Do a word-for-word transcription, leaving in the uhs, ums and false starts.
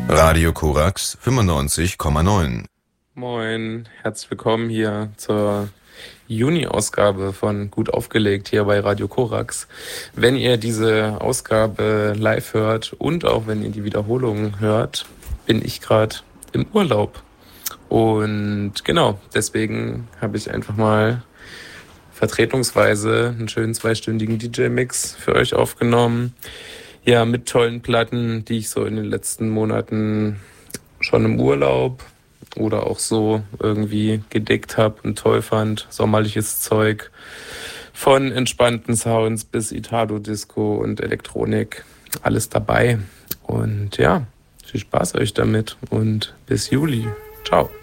Radio Korax fünfundneunzig Komma neun. Moin, herzlich willkommen hier zur Juni-Ausgabe von Gut aufgelegt hier bei Radio Korax. Wenn ihr diese Ausgabe live hört und auch wenn ihr die Wiederholung hört, bin ich gerade im Urlaub. Und genau, deswegen habe ich einfach mal vertretungsweise einen schönen zweistündigen D J-Mix für euch aufgenommen. Ja, mit tollen Platten, die ich so in den letzten Monaten schon im Urlaub oder auch so irgendwie gedickt habe und toll fand. Sommerliches Zeug von entspannten Sounds bis Italo-Disco und Elektronik. Alles dabei. Und ja, viel Spaß euch damit und bis Juli. Ciao.